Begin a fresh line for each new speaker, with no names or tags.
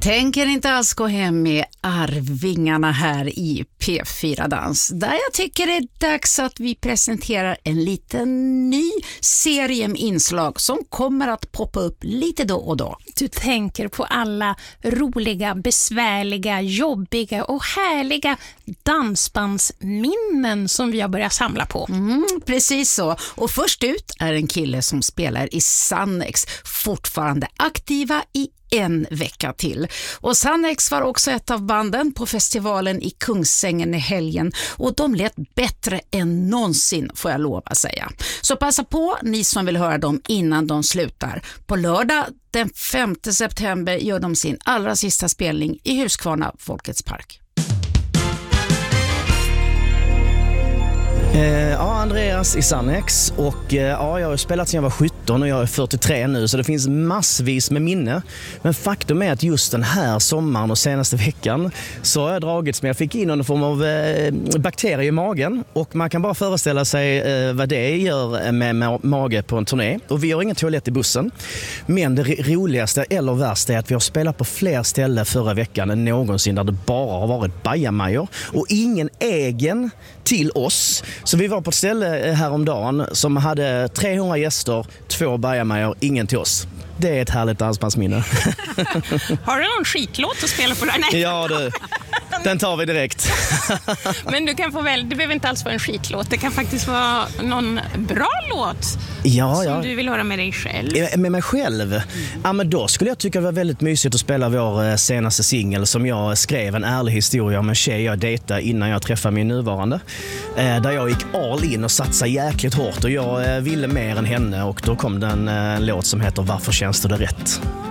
Tänker inte alls gå hem med Arvingarna här i P4 Dans, där jag tycker det är dags att vi presenterar en liten ny serie med inslag som kommer att poppa upp lite då och då.
Du tänker på alla roliga, besvärliga, jobbiga och härliga dansbandsminnen som vi har börjat samla på.
Precis så. Och först ut är en kille som spelar i Sannex, fortfarande aktiva i en vecka till. Och Sannex var också ett av banden på festivalen i Kungsängen i helgen, och de lät bättre än någonsin, får jag lov att säga. Så passa på, ni som vill höra dem innan de slutar. På lördag den 5 september gör de sin allra sista spelning i Huskvarna Folkets park.
Andreas i Sannex, och jag har spelat sedan jag var 17 och jag är 43 nu, så det finns massvis med minne. Men faktum är att just den här sommaren och senaste veckan så har jag dragits med, jag fick in någon form av bakterier i magen, och man kan bara föreställa sig vad det gör med mage på en turné. Och vi har ingen toalett i bussen, men det roligaste eller värsta är att vi har spelat på fler ställen förra veckan än någonsin där det bara har varit bajamajor och ingen egen till oss. Så vi var på ett ställe häromdagen som hade 300 gäster, 2 bajamajor, ingen till oss. Det är ett härligt dansbandsminne.
Har du någon skitlåt att spela på där? Nej.
Ja, den tar vi direkt.
Men du kan få det behöver inte alls vara en skitlåt. Det kan faktiskt vara någon bra låt som du vill höra med dig själv.
Med mig själv? Ja, men då skulle jag tycka det var väldigt mysigt att spela vår senaste singel som jag skrev, en ärlig historia om en tjej jag dejtade innan jag träffade min nuvarande. Där jag gick all in och satsade jäkligt hårt, och jag ville mer än henne, och då kom det en låt som heter Varför känns det rätt?